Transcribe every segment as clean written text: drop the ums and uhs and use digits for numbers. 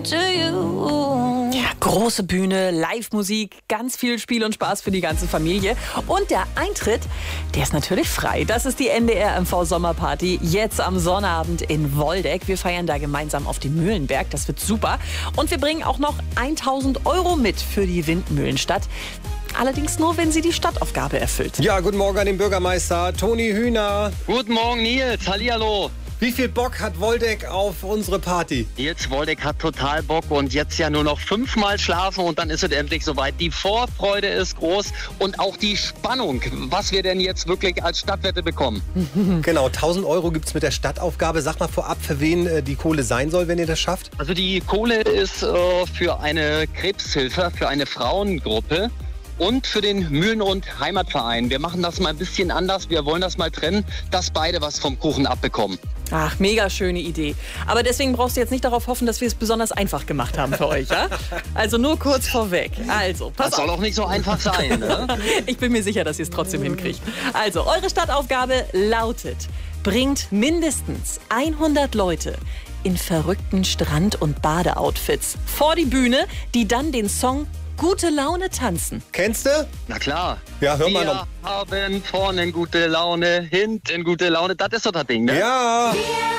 Ja, große Bühne, Live-Musik, ganz viel Spiel und Spaß für die ganze Familie. Und der Eintritt, der ist natürlich frei. Das ist die NDR MV Sommerparty, jetzt am Sonnabend in Woldeck. Wir feiern da gemeinsam auf dem Mühlenberg, das wird super. Und wir bringen auch noch 1.000 € mit für die Windmühlenstadt. Allerdings nur, wenn sie die Stadtaufgabe erfüllt. Ja, guten Morgen an den Bürgermeister Toni Hühner. Guten Morgen, Nils. Hallihallo. Wie viel Bock hat Woldeck auf unsere Party? Nils, Woldeck hat total Bock und jetzt ja nur noch 5-mal schlafen und dann ist es endlich soweit. Die Vorfreude ist groß und auch die Spannung, was wir denn jetzt wirklich als Stadtwette bekommen. Genau, 1.000 € gibt's mit der Stadtaufgabe. Sag mal vorab, für wen die Kohle sein soll, wenn ihr das schafft. Also die Kohle ist für eine Krebshilfe, für eine Frauengruppe. Und für den Mühlen- und Heimatverein. Wir machen das mal ein bisschen anders. Wir wollen das mal trennen, dass beide was vom Kuchen abbekommen. Ach, mega schöne Idee. Aber deswegen brauchst du jetzt nicht darauf hoffen, dass wir es besonders einfach gemacht haben für euch. Ja? Also nur kurz vorweg. Also, pass Das soll auf. auch nicht so einfach sein. Ne? Ich bin mir sicher, dass ihr es trotzdem hinkriegt. Also, eure Stadtaufgabe lautet: Bringt mindestens 100 Leute in verrückten Strand- und Badeoutfits vor die Bühne, die dann den Song Gute Laune tanzen. Kennst du? Na klar. Ja, hör mal Wir noch. haben vorne gute Laune, hinten gute Laune. Das ist doch das Ding, ne? Ja.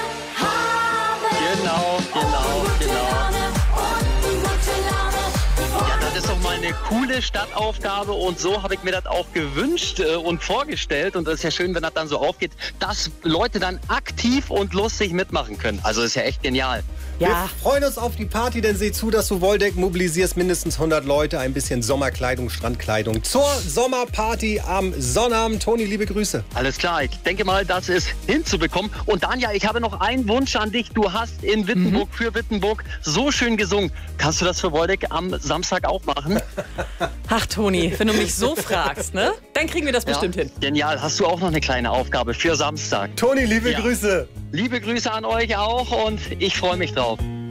Genau. Ja, das ist doch mal eine coole Stadtaufgabe und so habe ich mir das auch gewünscht und vorgestellt. Und das ist ja schön, wenn das dann so aufgeht, dass Leute dann aktiv und lustig mitmachen können. Also ist ja echt genial. Ja. Wir freuen uns auf die Party, denn sieh zu, dass du Woldeck mobilisierst. Mindestens 100 Leute, ein bisschen Sommerkleidung, Strandkleidung zur Sommerparty am Sonnabend. Toni, liebe Grüße. Alles klar, ich denke mal, das ist hinzubekommen. Und Danja, ich habe noch einen Wunsch an dich. Du hast in Wittenburg für Wittenburg so schön gesungen. Kannst du das für Woldeck am Samstag auch machen? Ach, Toni, wenn du mich so fragst, ne? Dann kriegen wir das bestimmt hin. Genial. Hast du auch noch eine kleine Aufgabe für Samstag? Toni, liebe Ja. Grüße. Liebe Grüße an euch auch und ich freue mich drauf.